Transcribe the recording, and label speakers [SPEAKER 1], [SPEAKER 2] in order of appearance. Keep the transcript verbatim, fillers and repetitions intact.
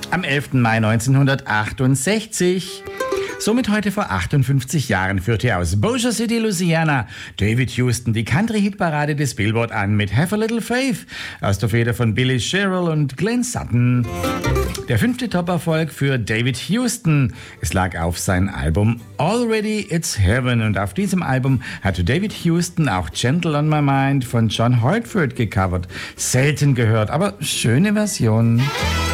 [SPEAKER 1] am elften Mai neunzehnhundertachtundsechzig. Somit heute vor achtundfünfzig Jahren führte aus Bossier City, Louisiana, David Houston die Country-Hitparade des Billboard an mit Have a Little Faith aus der Feder von Billy Sherrill und Glenn Sutton. Der fünfte Top-Erfolg für David Houston. Es lag auf sein Album Already It's Heaven und auf diesem Album hatte David Houston auch Gentle on My Mind von John Hartford gecovert. Selten gehört, aber schöne Version.